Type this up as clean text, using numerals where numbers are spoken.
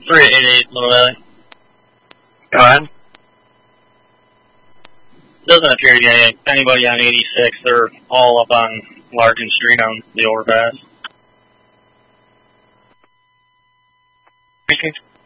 388 Little Valley. Go ahead. Doesn't appear to be anybody on 86. They're all up on Larkin Street on the overpass.